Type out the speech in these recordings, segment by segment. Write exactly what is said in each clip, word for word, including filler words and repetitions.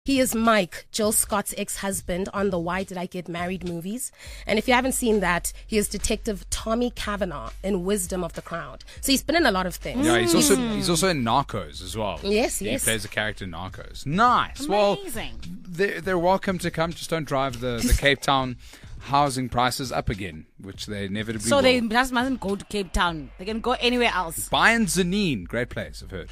He is Mike, Jill Scott's ex-husband on the Why Did I Get Married movies. And if you haven't seen that, he is Detective Tommy Cavanaugh in Wisdom of the Crowd. So he's been in a lot of things. Yeah, he's also he's also in Narcos as well. Yes, yes. He plays a character in Narcos. Nice. Amazing. Well, they're, they're welcome to come. Just don't drive the, the Cape Town housing prices up again, which they inevitably So will. they just mustn't go to Cape Town. They can go anywhere else. Bayern Zanin, great place, I've heard.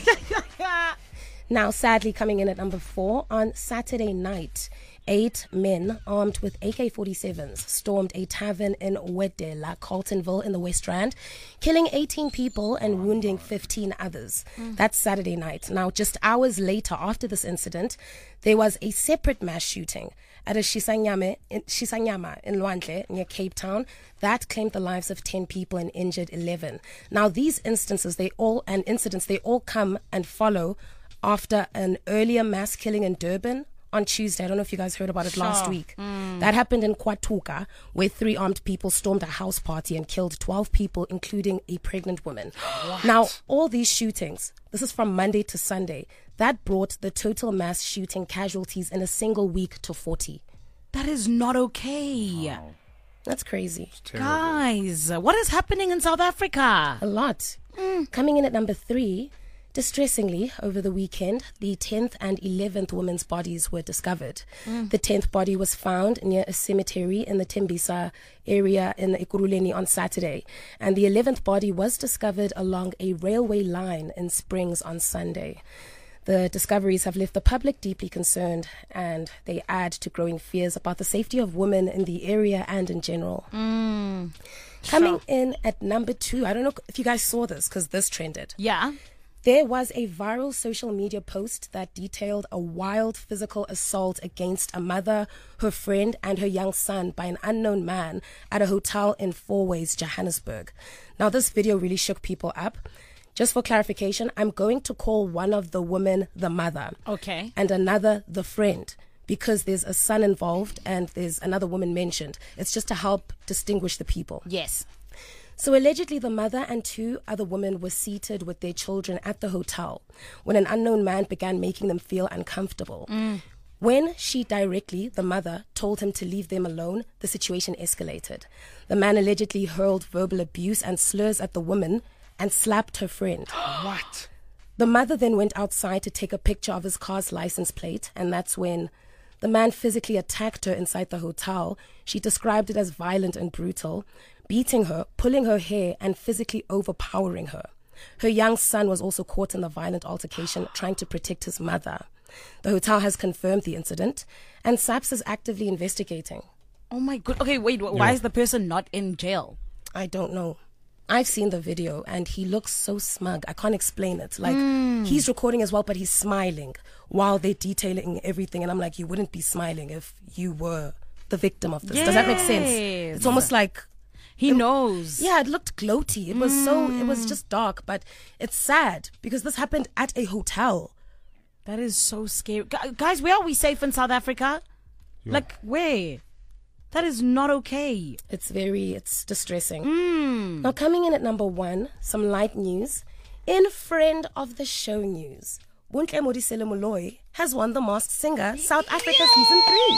Now, sadly, coming in at number four, on Saturday night, eight men armed with A K forty-sevens stormed a tavern in Wedela, Carltonville in the West Rand, killing eighteen people and wounding fifteen others. Mm. That's Saturday night. Now, just hours later after this incident, there was a separate mass shooting at a Shisanyame, in, Shisanyama in Lwandle near Cape Town that claimed the lives of ten people and injured eleven. Now, these instances, they all and incidents, they all come and follow after an earlier mass killing in Durban on Tuesday. I don't know if you guys heard about it sure. last week. Mm. That happened in Kwatuka, where three armed people stormed a house party and killed twelve people, including a pregnant woman. Now, all these shootings, this is from Monday to Sunday, that brought the total mass shooting casualties in a single week to forty. That is not okay. Wow. That's crazy. Guys, what is happening in South Africa? A lot. Mm. Coming in at number three, distressingly, over the weekend, the tenth and eleventh women's bodies were discovered. Mm. The tenth body was found near a cemetery in the Tembisa area in Ekurhuleni on Saturday, and the eleventh body was discovered along a railway line in Springs on Sunday. The discoveries have left the public deeply concerned, and they add to growing fears about the safety of women in the area and in general. Mm. Coming Sure. in at number two, I don't know if you guys saw this because this trended. Yeah. There was a viral social media post that detailed a wild physical assault against a mother, her friend, and her young son by an unknown man at a hotel in Fourways, Johannesburg. Now, this video really shook people up. Just for clarification, I'm going to call one of the women the mother. Okay. And another the friend, because there's a son involved and there's another woman mentioned. It's just to help distinguish the people. Yes. So allegedly, the mother and two other women were seated with their children at the hotel when an unknown man began making them feel uncomfortable. Mm. When she directly, the mother, told him to leave them alone, the situation escalated. The man allegedly hurled verbal abuse and slurs at the woman and slapped her friend. What? The mother then went outside to take a picture of his car's license plate, and that's when the man physically attacked her inside the hotel. She described it as violent and brutal, beating her, pulling her hair, and physically overpowering her. Her young son was also caught in the violent altercation, trying to protect his mother. The hotel has confirmed the incident, and SAPS is actively investigating. Oh my god. Okay, wait. wh- Why is the person not in jail? I don't know. I've seen the video, and he looks so smug. I can't explain it. Like, Mm. he's recording as well, but he's smiling while they're detailing everything. And I'm like, you wouldn't be smiling if you were the victim of this. Does that make sense? Yes. It's almost like... He knows. Yeah, it looked gloaty. It was so, it was just dark, but it's sad because this happened at a hotel. That is so scary. Gu- Guys, where are we safe in South Africa? Like, where? That is not okay. It's very, it's distressing. Mm. Now, coming in at number one, some light news. In Friend of the Show news, Bontle Modiselle Moloi has won the Masked Singer South Africa Season three.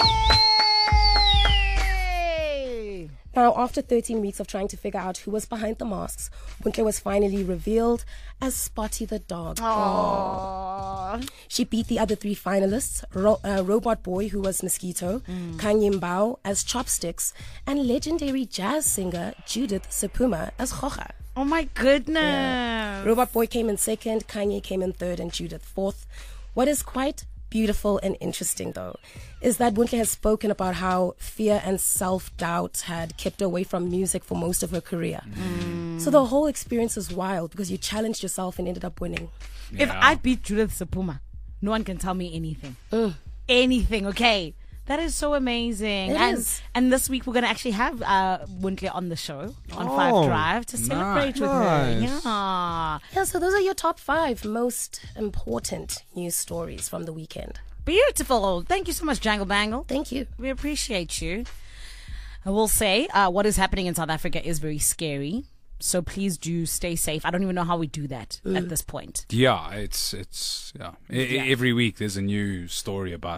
Now, after thirteen weeks of trying to figure out who was behind the masks, Bontle was finally revealed as Spotty the dog. Aww. She beat the other three finalists, Ro- uh, Robot Boy, who was Mosquito, mm. Kanye Mbao as Chopsticks, and legendary jazz singer Judith Sepuma as Khocha. Oh my goodness. Yeah. Robot Boy came in second, Kanye came in third, and Judith fourth. What is quite beautiful and interesting, though, is that Bontle has spoken about how fear and self-doubt had kept her away from music for most of her career. Mm. So the whole experience is wild because you challenged yourself and ended up winning. Yeah. If I beat Judith Sepuma, no one can tell me anything. Mm. Anything, okay? That is so amazing. It and, is. and this week we're going to actually have uh, Bontle on the show on Oh, Five Drive to celebrate nice. with her. Yeah. Yeah, so those are your top five most important news stories from the weekend. Beautiful. Thank you so much, Jangle Bangle. Thank you. We appreciate you. I will say uh, what is happening in South Africa is very scary. So please do stay safe. I don't even know how we do that at this point. Yeah, it's it's yeah. E- Yeah. Every week there's a new story about